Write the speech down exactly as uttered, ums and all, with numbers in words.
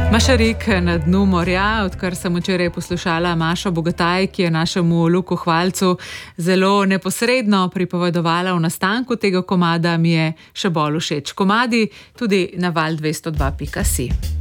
Mašarik na dnu morja, odkar sem včeraj poslušala Mašo Bogataj, ki je našemu Luku Hvalcu zelo neposredno pripovedovala o nastanku tega komada, mi je še bolj všeč. Komadi tudi na val dvesto dva pika si.